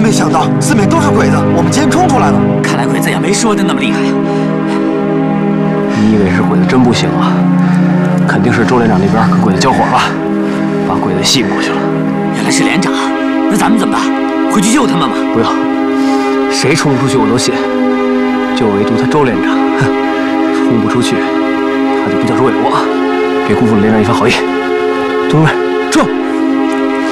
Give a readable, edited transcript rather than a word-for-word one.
没想到四面都是鬼子，我们竟然冲出来了。 看来鬼子也没说的那么厉害。 你以为是鬼子真不行啊？肯定是周连长那边跟鬼子交火了，把鬼子吸引过去了。 原来是连长，那咱们怎么办？回去救他们吗？ 不要，谁冲不出去我都信，就唯独他周连长，哼，冲不出去，他就不叫是为了我，别辜负了连长一番好意。同志们，撤！